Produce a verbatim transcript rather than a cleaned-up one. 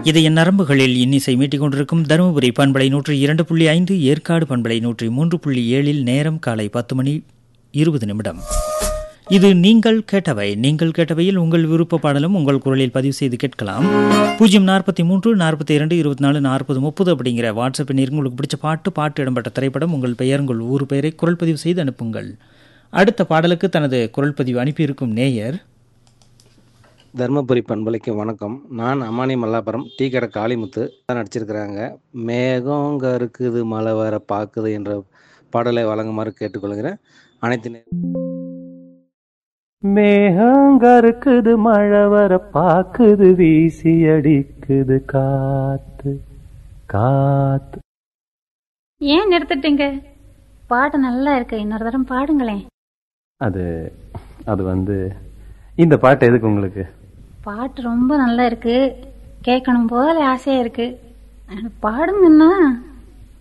இதய நரம்புகளில் இன்னிசை மீட்டிக் கொண்டிருக்கும் தருமபுரி பண்பலை நூற்றி இரண்டு புள்ளி ஐந்து, ஏற்காடு பண்பலை நூற்றி மூன்று புள்ளி ஏழில் நேரம் காலை பத்து மணி இருபது நிமிடம். இது நீங்கள் கேட்டவை. நீங்கள் கேட்டவையில் உங்கள் விருப்ப பாடலும் உங்கள் குரலில் பதிவு செய்து கேட்கலாம். பூஜ்ஜியம் நாற்பத்தி மூன்று நாற்பத்தி இரண்டு இருபத்தி நாலு நாற்பது முப்பது அப்படிங்கிற வாட்ஸ்அப் எண்ணிற்கு உங்களுக்கு பிடிச்ச பாட்டு, பாட்டு இடம்பெற்ற திரைப்படம், உங்கள் பெயர், உங்கள் ஊர் பெயரை குரல் பதிவு செய்து அனுப்புங்கள். அடுத்த பாடலுக்கு தனது குரல் பதிவு அனுப்பியிருக்கும் நேயர், தர்மபுரி பண்பலைக்கு வணக்கம். நான் அம்மானி மல்லாபுரம் டீ கடை காளிமுத்து தான் நடிச்சிருக்கிறாங்க. மேகங்க இருக்குது மழை வர பார்க்குது என்ற பாடலை வழங்குமாறு கேட்டுக்கொள்கிறேன். அனைத்து நே- மேகங்க இருக்குது மழை வர பாக்குது வீசி அடிக்குது காத்து காத்து. ஏன் நிறுத்திட்டீங்க? பாட்டு நல்லா இருக்கு, இன்னொரு தரம் பாடுங்களேன். அது அது வந்து இந்த பாட்டு எதுக்கு உங்களுக்கு? பாட்டு ரொம்ப நல்லா இருக்கு, கேட்கணும் போல ஆசையா இருக்கு. பாடுங்கன்னா